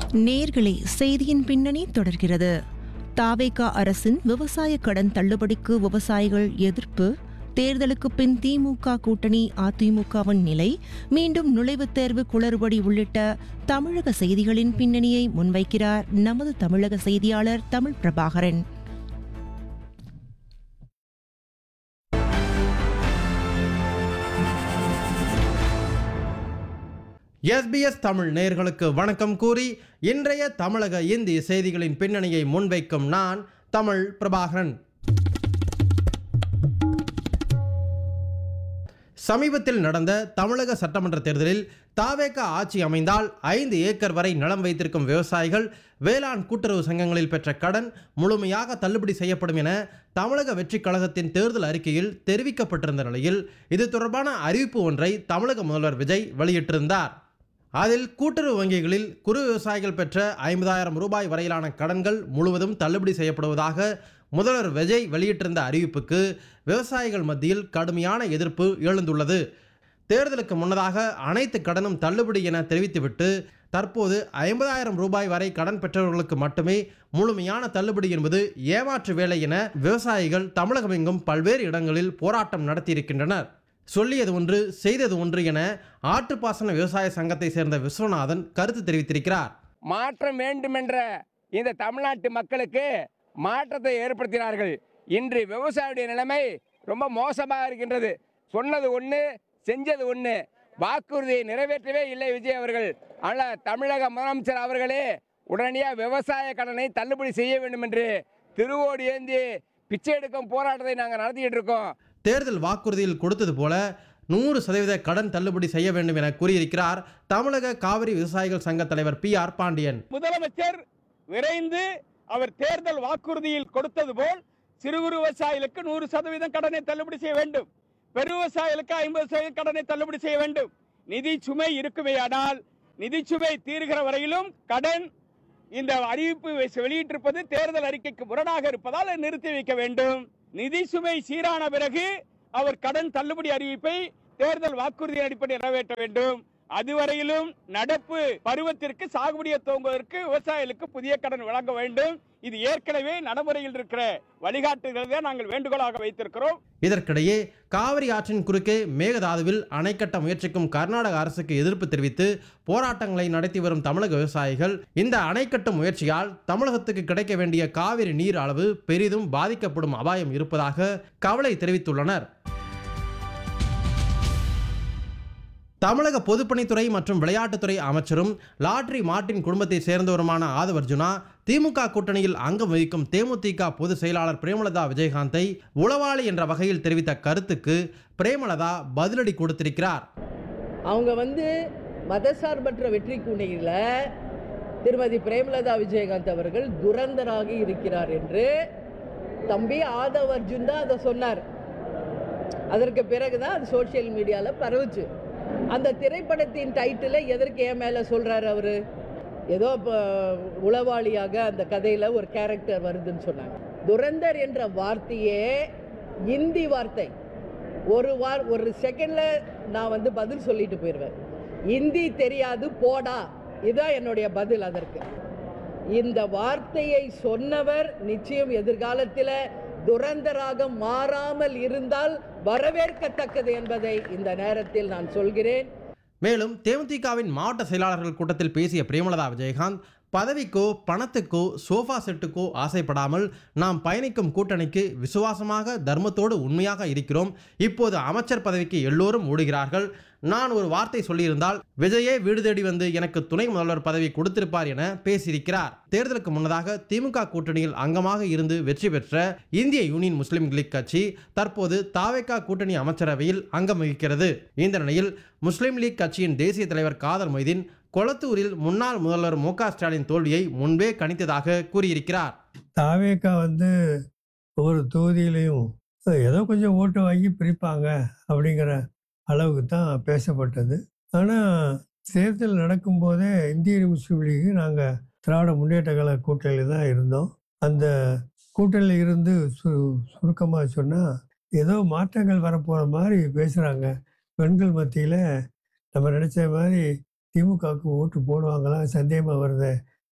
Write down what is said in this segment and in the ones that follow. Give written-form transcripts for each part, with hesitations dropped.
நேர்களே, செய்தியின் பின்னணி தொடர்கிறது. தாவேகா அரசின் விவசாய கடன் தள்ளுபடிக்கு விவசாயிகள் எதிர்ப்பு, தேர்தலுக்கு பின் திமுக கூட்டணி அதிமுகவின் நிலை, மீண்டும் நுழைவுத் தேர்வு குளறுபடி உள்ளிட்ட தமிழக செய்திகளின் பின்னணியை முன்வைக்கிறார் நமது தமிழக செய்தியாளர் தமிழ் பிரபாகரன். SBS தமிழ் நேயர்களுக்கு வணக்கம் கூறி இன்றைய தமிழக இந்திய செய்திகளின் பின்னணியை முன்வைக்கும் நான் தமிழ் பிரபாகரன். சமீபத்தில் நடந்த தமிழக சட்டமன்ற தேர்தலில் தாவேகா ஆட்சி அமைந்தால் 5 ஏக்கர் வரை நிலம் வைத்திருக்கும் விவசாயிகள் வேளாண் கூட்டுறவு சங்கங்களில் பெற்ற கடன் முழுமையாக தள்ளுபடி செய்யப்படும் என தமிழக வெற்றி கழகத்தின் தேர்தல் அறிக்கையில் தெரிவிக்கப்பட்டிருந்த நிலையில் இது தொடர்பான அறிவிப்பு ஒன்றை தமிழக முதல்வர் விஜய் வெளியிட்டிருந்தார். அதில் கூட்டுறவு வங்கிகளில் குறு விவசாயிகள் பெற்ற 50,000 ரூபாய் வரையிலான கடன்கள் முழுவதும் தள்ளுபடி செய்யப்படுவதாக முதல்வர் விஜய் வெளியிட்டிருந்த அறிவிப்புக்கு விவசாயிகள் மத்தியில் கடுமையான எதிர்ப்பு எழுந்துள்ளது. தேர்தலுக்கு முன்னதாக அனைத்து கடனும் தள்ளுபடி என தெரிவித்துவிட்டு தற்போது 50,000 ரூபாய் வரை கடன் பெற்றவர்களுக்கு மட்டுமே முழுமையான தள்ளுபடி என்பது ஏமாற்று வேலை என விவசாயிகள் தமிழகமெங்கும் பல்வேறு இடங்களில் போராட்டம் நடத்தியிருக்கின்றனர். சொல்லியது ஒன்று செய்தது ஒன்று என ஆற்றுப்பாசன விவசாய சங்கத்தை சேர்ந்த விஸ்வநாதன் கருத்து தெரிவித்திருக்கிறார். மாற்றம் வேண்டுமென்ற இந்த தமிழ்நாட்டு மக்களுக்கு மாற்றத்தை ஏற்படுத்தினார்கள். இன்று விவசாயியுடைய நிலைமை ரொம்ப மோசமாக இருக்கின்றது. சொன்னது ஒன்று, செஞ்சது ஒன்று. வாக்குறுதியை நிறைவேற்றவே இல்லை விஜய் அவர்கள். ஆனால் தமிழக முதலமைச்சர் அவர்களே உடனடியாக விவசாய கடனை தள்ளுபடி செய்ய வேண்டும் என்று திருவோடு ஏந்தி பிச்சை எடுக்கும் போராட்டத்தை நாங்கள் நடத்திட்டு இருக்கோம். தேர்தல் வாக்குறுதியில் கொடுத்தது போல 100% கடன் தள்ளுபடி செய்ய வேண்டும் என கூறியிருக்கிறார் தமிழக காவிரி விவசாயிகள் சங்க தலைவர் PR பாண்டியன். முதலமைச்சர் விரைந்து அவர் தேர்தல் வாக்குறுதியில் கொடுத்தது போல் சிறு குறு விவசாயிகளுக்கு 100% கடனை தள்ளுபடி செய்ய வேண்டும். பெரு விவசாயிகளுக்கு 50% கடனை தள்ளுபடி செய்ய வேண்டும். நிதி சுமை இருக்குமேயானால் நிதி சுமை தீர்கிற வரையிலும் கடன் இந்த அறிவிப்பு வெளியிட்டிருப்பது தேர்தல் அறிக்கைக்கு முரணாக இருப்பதால் நிறுத்தி வைக்க வேண்டும். நிதி சுமை சீரான பிறகு அவர் கடன் தள்ளுபடி அறிவிப்பை தேர்தல் வாக்குறுதி அடிப்படையில் நிறைவேற்ற வேண்டும். அதுவரையிலும் நடப்பு பருவத்திற்கு சாகுபடியை துவங்குவதற்கு விவசாயிகளுக்கு புதிய கடன் வழங்க வேண்டும். இது ஏற்கனவே நடைமுறையில் இருக்கிற வழிகாட்டுதலை நாங்கள் வேண்டுகோளாக வைத்திருக்கிறோம். இதற்கிடையே காவிரி ஆற்றின் குறுக்கே மேகதாதுவில் அணை கட்ட முயற்சிக்கும் கர்நாடக அரசுக்கு எதிர்ப்பு தெரிவித்து போராட்டங்களை நடத்தி வரும் தமிழக விவசாயிகள் இந்த அணை கட்டும் முயற்சியால் தமிழகத்துக்கு கிடைக்க வேண்டிய காவிரி நீர் அளவு பெரிதும் பாதிக்கப்படும் அபாயம் இருப்பதாக கவலை தெரிவித்துள்ளனர். தமிழக பொதுப்பணித்துறை மற்றும் விளையாட்டுத்துறை அமைச்சரும் லாட்ரி மார்ட்டின் குடும்பத்தை சேர்ந்தவருமான ஆதவர்ஜுனா திமுக கூட்டணியில் அங்கம் வகிக்கும் தேமுதிக பொதுச் செயலாளர் பிரேமலதா விஜயகாந்தை உளவாளி என்ற வகையில் தெரிவித்த கருத்துக்கு பிரேமலதா பதிலடி கொடுத்திருக்கிறார். அவங்க மதசார்பற்ற வெற்றி கூட்டணியில் திருமதி பிரேமலதா விஜயகாந்த் அவர்கள் துரந்தராக இருக்கிறார் என்று தம்பி ஆதவர்ஜுன் தான் அதை சொன்னார். அதற்கு பிறகுதான் அது சோசியல் மீடியாவில் பரவுச்சு. அந்த திரைப்படத்தின் டைட்டில் எதற்கு என் மேலே சொல்கிறார் அவர்? ஏதோ உளவாளியாக அந்த கதையில் ஒரு கேரக்டர் வருதுன்னு சொன்னாங்க. துரந்தர் என்ற வார்த்தையே இந்தி வார்த்தை. ஒரு செகண்டில் நான் பதில் சொல்லிட்டு போயிடுவேன். இந்தி தெரியாது போடா, இதுதான் என்னுடைய பதில் அதற்கு. இந்த வார்த்தையை சொன்னவர் நிச்சயம் எதிர்காலத்தில் துரந்தராக மாறாமல் இருந்தால் வரவேற்கத்தக்கது என்பதை இந்த நேரத்தில் நான் சொல்கிறேன். மேலும் தேமுதிகவின் மாவட்ட செயலாளர்கள் கூட்டத்தில் பேசிய பிரேமலதா விஜயகாந்த் பதவிக்கோ பணத்துக்கோ சோஃபா செட்டுக்கோ ஆசைப்படாமல் நாம் பயணிக்கும் கூட்டணிக்கு விசுவாசமாக தர்மத்தோடு உண்மையாக இருக்கிறோம். இப்போது அமைச்சர் பதவிக்கு எல்லோரும் ஓடுகிறார்கள். நான் ஒரு வார்த்தை சொல்லியிருந்தால் விஜயே வீடு தேடி வந்து எனக்கு துணை முதல்வர் பதவி கொடுத்திருப்பார் என பேசியிருக்கிறார். தேர்தலுக்கு முன்னதாக திமுக கூட்டணியில் அங்கமாக இருந்து வெற்றி பெற்ற இந்திய யூனியன் முஸ்லீம் லீக் கட்சி தற்போது தாவேகா கூட்டணி அமைச்சரவையில் அங்கம் வகிக்கிறது. இந்த நிலையில் முஸ்லீம் லீக் கட்சியின் தேசிய தலைவர் காதர் மொய்தீன் கொளத்தூரில் முன்னாள் முதல்வர் மு.க. ஸ்டாலின் தோல்வியை முன்பே கணித்ததாக கூறியிருக்கிறார். தாவேகா ஒவ்வொரு தொகுதியிலையும் ஏதோ கொஞ்சம் ஓட்டு வாங்கி பிரிப்பாங்க அப்படிங்கிற அளவுக்கு தான் பேசப்பட்டது. ஆனால் தேர்தல் நடக்கும்போதே இந்திய முஸ்லீம் லீഗ് நாங்கள் திராவிட முன்னேற்ற கழக கூட்டணியில் தான் இருந்தோம். அந்த கூட்டணியில் இருந்து சுருக்கமாக சொன்னால் ஏதோ மாற்றங்கள் வரப்போகிற மாதிரி பேசுகிறாங்க. பெண்கள் மத்தியில் நம்ம நினச்ச மாதிரி திமுகவுக்கு ஓட்டு போடுவாங்களா சந்தேகமாக வருது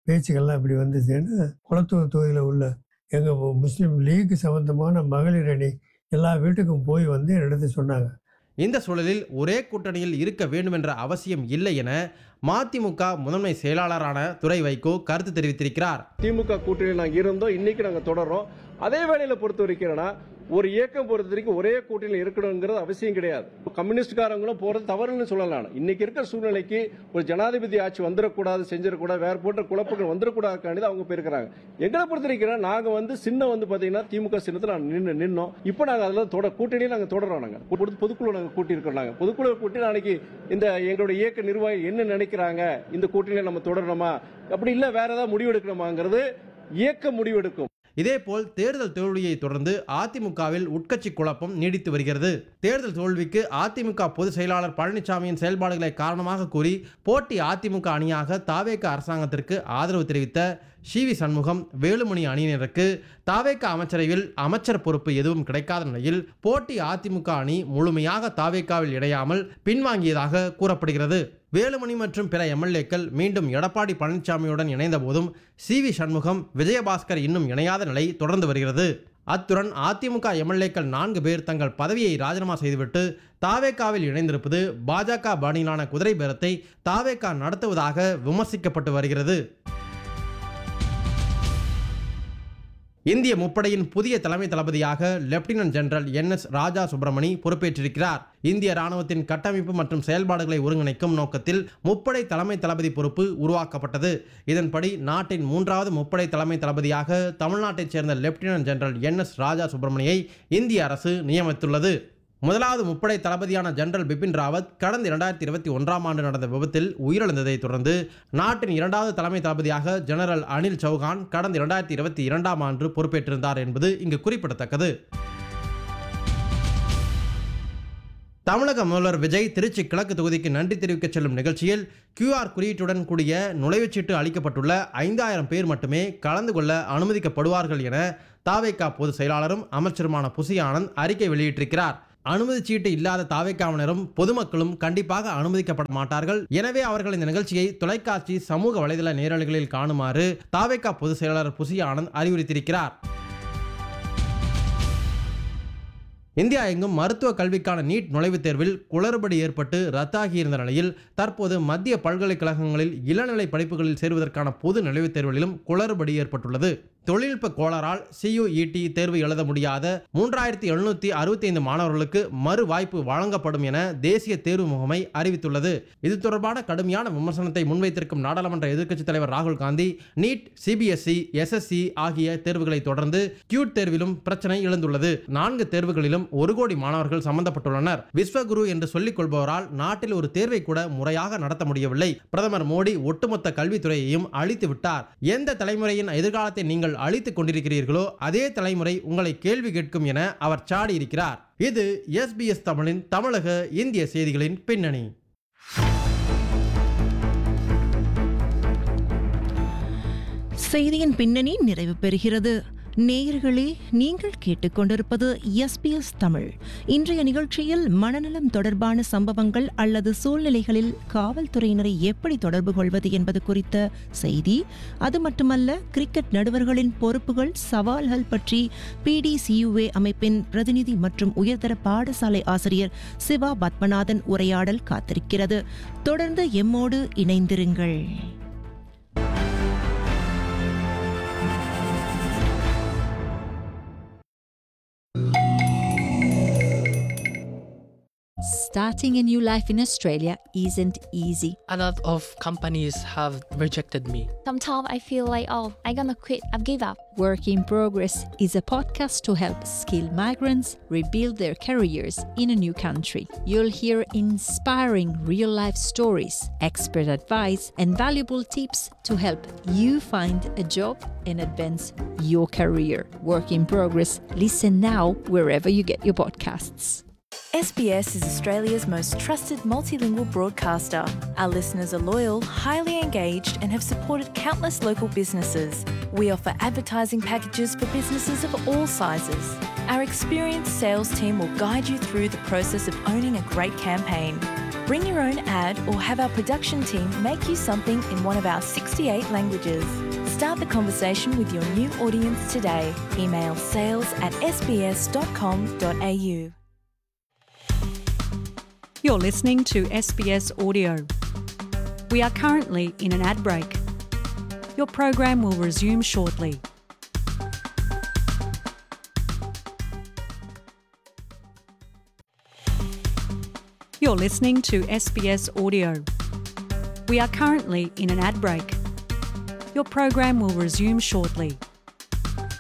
பேச்சுக்கள்லாம் இப்படி வந்துச்சுன்னு குளத்தூர் தொகுதியில் உள்ள எங்கள் முஸ்லீம் லீக் சம்மந்தமான மகளிர் அணி எல்லா வீட்டுக்கும் போய் வந்து என்னிடத்து சொன்னாங்க. இந்த சூழலில் ஒரே கூட்டணியில் இருக்க வேண்டும் என்ற அவசியம் இல்லை என மதிமுக முதன்மை செயலாளரான துரை வைகோ கருத்து தெரிவித்திருக்கிறார். திமுக கூட்டணியில் நாங்கள் இருந்தோம், இன்னைக்கு நாங்கள் தொடர்றோம். அதே வேளையில் பொறுத்த வரைக்கும் ஒரு இயக்கம் பொறுத்த வரைக்கும் ஒரே கூட்டணியில் இருக்கணுங்கிறது அவசியம் கிடையாது. கம்யூனிஸ்ட்காரங்களும் போறது தவறுன்னு சொல்லலாம். இன்னைக்கு இருக்கிற சூழ்நிலைக்கு ஒரு ஜனாதிபதி ஆட்சி வந்துடக்கூடாது, செஞ்சிடக்கூடாது, வேற போன்ற குழப்பங்கள் வந்துடக்கூடாது அவங்க போயிருக்கிறாங்க. எங்களை பொறுத்த வரைக்கும் நாங்கள் சின்னம் பாத்தீங்கன்னா திமுக சின்னத்தில் நின்னோம். இப்போ நாங்கள் அதில் கூட்டணியில் நாங்கள் தொடர்றோம். நாங்கள் பொதுக்குழு நாங்கள் கூட்டியிருக்கோம். நாங்கள் பொதுக்குழு கூட்டி நாளைக்கு இந்த எங்களுடைய இயக்க நிர்வாகிகள் என்ன நினைக்கிறாங்க, இந்த கூட்டணியில் நம்ம தொடரணுமா அப்படி இல்லை வேற ஏதாவது முடிவெடுக்கணுமாங்கிறது இயக்க முடிவெடுக்கும். இதேபோல் தேர்தல் தோல்வியை தொடர்ந்து அதிமுகவில் உட்கட்சி குழப்பம் நீடித்து வருகிறது. தேர்தல் தோல்விக்கு அதிமுக பொதுச் செயலாளர் பழனிசாமியின் செயல்பாடுகளை காரணமாக கூறி போட்டி அதிமுக அணியாக தாவேக அரசாங்கத்திற்கு ஆதரவு தெரிவித்த சி.வி. சண்முகம், வேலுமணி அணியினருக்கு தாவேக அமைச்சரவையில் அமைச்சர் பொறுப்பு எதுவும் கிடைக்காத நிலையில் போட்டி அதிமுக அணி முழுமையாக தாவேகாவில் இணையாமல் பின்வாங்கியதாக கூறப்படுகிறது. வேலுமணி மற்றும் பிற எம்எல்ஏக்கள் மீண்டும் எடப்பாடி பழனிசாமியுடன் இணைந்த போதும் சி.வி. சண்முகம், விஜயபாஸ்கர் இன்னும் இணையாத நிலை தொடர்ந்து வருகிறது. அத்துடன் அதிமுக எம்எல்ஏக்கள் 4 பேர் தங்கள் பதவியை ராஜினாமா செய்துவிட்டு தாவேகாவில் இணைந்திருப்பது பாஜக பாணியிலான குதிரை பேரத்தை தாவேகா நடத்துவதாக விமர்சிக்கப்பட்டு வருகிறது. இந்திய முப்படையின் புதிய தலைமை தளபதியாக லெப்டினன்ட் ஜெனரல் NS ராஜா சுப்பிரமணி பொறுப்பேற்றிருக்கிறார். இந்திய ராணுவத்தின் கட்டமைப்பு மற்றும் செயல்பாடுகளை ஒருங்கிணைக்கும் நோக்கத்தில் முப்படை தலைமை தளபதி பொறுப்பு உருவாக்கப்பட்டது. இதன்படி நாட்டின் 3வது முப்படை தலைமை தளபதியாக தமிழ்நாட்டைச் சேர்ந்த லெப்டினன்ட் ஜெனரல் NS ராஜா சுப்பிரமணியை இந்திய அரசு நியமித்துள்ளது. முதலாவது முப்படை தளபதியான ஜெனரல் பிபின் ராவத் கடந்த 2021ஆம் ஆண்டு நடந்த விபத்தில் உயிரிழந்ததை தொடர்ந்து நாட்டின் 2வது தலைமை தளபதியாக ஜெனரல் அனில் சௌஹான் கடந்த 2022ஆம் ஆண்டு பொறுப்பேற்றிருந்தார் என்பது இங்கு குறிப்பிடத்தக்கது. தமிழக முதல்வர் விஜய் திருச்சி கிழக்கு தொகுதிக்கு நன்றி தெரிவிக்க செல்லும் நிகழ்ச்சியில் QR குறியீட்டுடன் கூடிய நுழைவுச்சீட்டு அளிக்கப்பட்டுள்ள 5000 பேர் மட்டுமே கலந்து கொள்ள அனுமதிக்கப்படுவார்கள் என தாவேகா பொதுச் செயலாளரும் அமைச்சருமான புசி ஆனந்த் அறிக்கை வெளியிட்டிருக்கிறார். அனுமதி சீட்டு இல்லாத தாவேகாவினரும் பொதுமக்களும் கண்டிப்பாக அனுமதிக்கப்பட மாட்டார்கள். எனவே அவர்கள் இந்த நிகழ்ச்சியை தொலைக்காட்சி, சமூக வலைதள நேரலைகளில் காணுமாறு தாவேகா பொதுச் செயலாளர் புசி ஆனந்த் அறிவுறுத்தியிருக்கிறார். இந்தியா எங்கும் மருத்துவ கல்விக்கான நீட் நுழைவுத் தேர்வில் குளறுபடி ஏற்பட்டு ரத்தாகியிருந்த நிலையில் தற்போது மத்திய பல்கலைக்கழகங்களில் இளநிலை படிப்புகளில் சேருவதற்கான பொது நுழைவுத் தேர்விலும் குளறுபடி ஏற்பட்டுள்ளது. தொழில்நுட்ப கோளாறால் CUET தேர்வு எழுத முடியாத 3765 மாணவர்களுக்கு மறு வாய்ப்பு வழங்கப்படும் என தேசிய தேர்வு முகமை அறிவித்துள்ளது. இது தொடர்பான கடுமையான விமர்சனத்தை முன்வைத்திருக்கும் நாடாளுமன்ற எதிர்க்கட்சித் தலைவர் ராகுல் காந்தி நீட், CBSE, SSC ஆகிய தேர்வுகளை தொடர்ந்து QUT தேர்விலும் பிரச்சனை எழுந்துள்ளது. 4 தேர்வுகளிலும் 1 கோடி மாணவர்கள் சம்பந்தப்பட்டுள்ளனர். விஸ்வகுரு என்று சொல்லிக் கொள்பவரால் நாட்டில் ஒரு தேர்வை கூட முறையாக நடத்த முடியவில்லை. பிரதமர் மோடி ஒட்டுமொத்த கல்வித்துறையையும் அழித்து விட்டார். எந்த தலைமுறையின் எதிர்காலத்தை நீங்கள் அழித்துக் கொண்டிருக்கிறீர்களோ அதே தலைமுறை உங்களை கேள்வி கேட்கும் என அவர் சாடியிருக்கிறார். இது SBS தமிழின் தமிழக இந்திய செய்திகளின் பின்னணி. செய்தியின் பின்னணி நிறைவு பெறுகிறது. நேயர்களே, நீங்கள் கேட்டுக்கொண்டிருப்பது SBS தமிழ். இன்றைய நிகழ்ச்சியில் மனநலம் தொடர்பான சம்பவங்கள் அல்லது சூழ்நிலைகளில் காவல்துறையினரை எப்படி தொடர்பு கொள்வது என்பது குறித்த செய்தி, அது மட்டுமல்ல கிரிக்கெட் நடுவர்களின் பொறுப்புகள், சவால்கள் பற்றி PDCUA அமைப்பின் பிரதிநிதி மற்றும் உயர்தர பாடசாலை ஆசிரியர் சிவா பத்மநாதன் உரையாடல் காத்திருக்கிறது. தொடர்ந்து எம்மோடு இணைந்திருங்கள். Starting a new life in Australia isn't easy. A lot of companies have rejected me. Sometimes I feel like, I'm gonna quit, I've give up. Work in Progress is a podcast to help skilled migrants rebuild their careers in a new country. You'll hear inspiring real-life stories, expert advice, and valuable tips to help you find a job and advance your career. Work in Progress. Listen now wherever you get your podcasts. SBS is Australia's most trusted multilingual broadcaster. Our listeners are loyal, highly engaged, and have supported countless local businesses. We offer advertising packages for businesses of all sizes. Our experienced sales team will guide you through the process of owning a great campaign. Bring your own ad or have our production team make you something in one of our 68 languages. Start the conversation with your new audience today. Email sales@sbs.com.au. You're listening to SBS Audio. We are currently in an ad break. Your program will resume shortly. You're listening to SBS Audio. We are currently in an ad break. Your program will resume shortly.